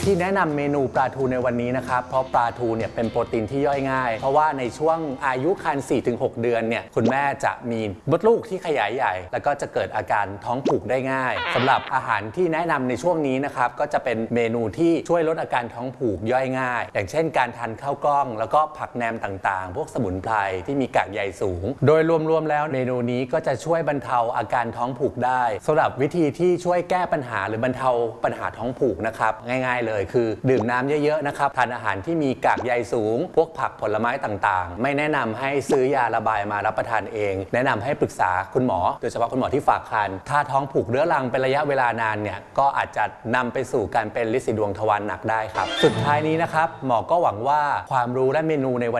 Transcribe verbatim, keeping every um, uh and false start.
ที่แนะนำเมนูปลาทูในวันนี้นะครับเพราะปลาทูเนี่ยเป็นโปรตีนที่ย่อยง่ายเพราะว่าในช่วงอายุครรภ์ สี่ถึงหก เดือนเนี่ยคุณแม่จะมีมดลูกที่ขยายใหญ่แล้วก็จะเกิดอาการท้องผูกได้ง่ายสำหรับอาหารที่แนะนำในช่วงนี้นะครับก็จะเป็นเมนูที่ช่วยลดอาการท้องผูกย่อยง่ายอย่างเช่นการทานข้าวกล้องแล้วก็ผักแหนมต่างๆพวกสมุนไพรที่มีกากใยสูงโดยรวมๆแล้วเมนูนี้ก็จะช่วยบรรเทาอาการท้องผูกได้สำหรับวิธีที่ช่วยแก้ปัญหาหรือบรรเทาปัญหาท้องผูกนะครับง่ายๆเลยคือดื่มน้ำเยอะๆนะครับทานอาหารที่มีกากใยสูงพวกผักผลไม้ต่างๆไม่แนะนำให้ซื้อยาระบายมารับประทานเองแนะนำให้ปรึกษาคุณหมอโดยเฉพาะคุณหมอที่ฝากครรภ์ถ้าท้องผูกเรื้อรังเป็นระยะเวลานานเนี่ยก็อาจจะนำไปสู่การเป็นลินสีดวงทวารหนักได้ครับสุดท้ายนี้นะครับหมอก็หวังว่าความรู้และเมนูในวัน